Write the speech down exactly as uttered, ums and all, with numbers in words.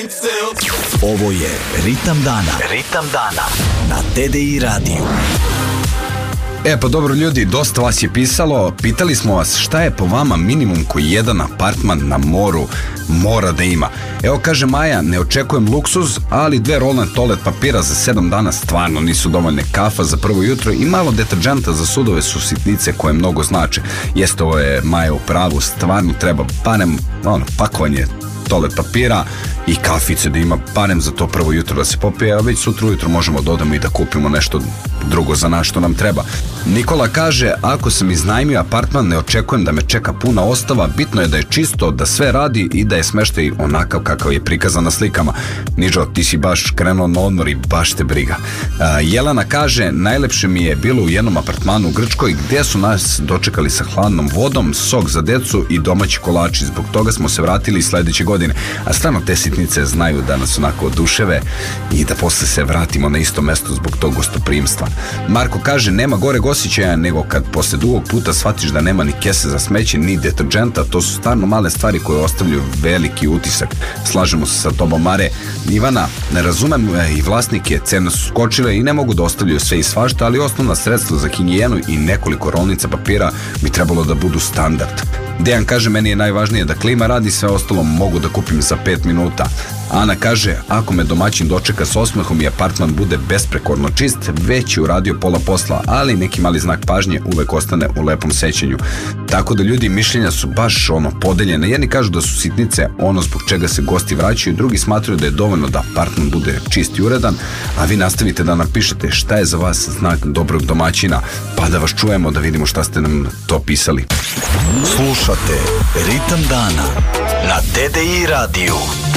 Ovo je Ritam dana. Ritam dana na T D I radiju. E pa dobro ljudi, dosta vas je pisalo, pitali smo vas šta je po vama minimum koji jedan apartman na moru mora da ima. Evo kaže Maja, ne očekujem luksuz, ali dve rolne toalet papira za sedam dana stvarno nisu dovoljne, kafa za prvo jutro i malo deterđenta za sudove su sitnice koje mnogo znače. Jeste, ovo je Maja u pravu, stvarno treba barem ono, pakovanje toalet papira i kafice da ima barem za to prvo jutro da se popije, a već sutra ujutro možemo da odemo i da kupimo nešto drugo za nas što nam treba. Nikola kaže, ako sam iznajmio apartman ne očekujem da me čeka puna ostava, bitno je da je čisto, da sve radi i da je smeštaj onakav kakav je prikazan na slikama. Niđo, ti si baš krenuo na odmor i baš te briga. A, Jelena kaže, najlepše mi je bilo u jednom apartmanu u Grčkoj gdje su nas dočekali sa hladnom vodom, sok za decu i domaći kolači. Zbog toga smo se vratili sledeće godine. A stvarno te sitnice znaju da nas onako oduševe i da posle se vratimo na isto mesto zbog tog gostoprimstva. Marko kaže, nema gore osjećaja nego kad posle dugog puta shvatiš da nema ni kese za smeće ni deterđenta. To su stvarno male stvari koje ostavljaju veliki utisak. Slažemo se sa tobom, Mare. Ivana, ne razumem, i vlasnike cene su skočile i ne mogu da ostavljaju sve i svašta, ali osnovna sredstva za higijenu i nekoliko rolnica papira bi trebalo da budu standard. Dejan kaže, meni je najvažnije da klima radi, sve ostalo mogu da kupim za pet minuta. Ana kaže, ako me domaćin dočeka s osmehom i apartman bude besprekorno čist, već je uradio pola posla, ali neki mali znak pažnje uvek ostane u lepom sećanju. Tako da ljudi, mišljenja su baš ono podeljene. Jedni kažu da su sitnice ono zbog čega se gosti vraćaju, drugi smatraju da je dovoljno da apartman bude čist i uredan, a vi nastavite da nam pišete šta je za vas znak dobrog domaćina, pa da vas čujemo, da vidimo šta ste nam to pisali. Slušate Ritam dana na T D I radiju.